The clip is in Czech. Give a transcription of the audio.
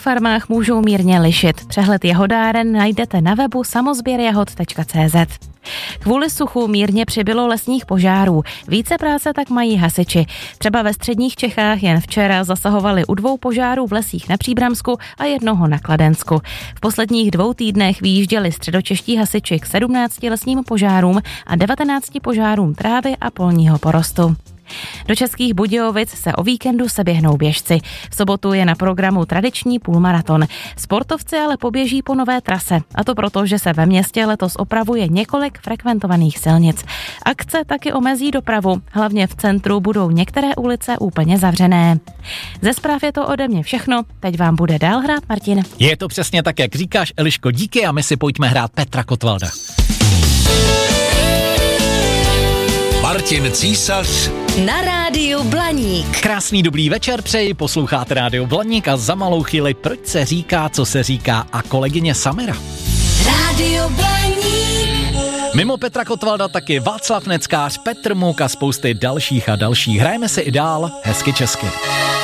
některých farmách můžou mírně lišit. Přehled jahodáren najdete na webu samozběrjahod.cz. Kvůli suchu mírně přibylo lesních požárů. Více práce tak mají hasiči. Třeba ve středních Čechách jen včera zasahovali u 2 požárů v lesích na Příbramsku a 1 na Kladensku. V posledních 2 týdnech vyjížděli středočeští hasiči k 17 lesním požárům a 19 požárům trávy a polního porostu. Do Českých Budějovic se o víkendu seběhnou běžci. V sobotu je na programu tradiční půlmaraton. Sportovci ale poběží po nové trase. A to proto, že se ve městě letos opravuje několik frekventovaných silnic. Akce taky omezí dopravu. Hlavně v centru budou některé ulice úplně zavřené. Ze zpráv je to ode mě všechno. Teď vám bude dál hrát Martin. Je to přesně tak, jak říkáš, Eliško, díky a my si pojďme hrát Petra Kotvalda. Martin Císař na rádiu Blaník. Krásný dobrý večer přeji, posloucháte rádio Blaník a za malou chvíli Proč se říká, co se říká a kolegyně Samira. Rádio Blaník. Mimo Petra Kotvalda taky Václav Neckář, Petr Mouk a spousty dalších a dalších. Hrajeme si i dál hezky česky.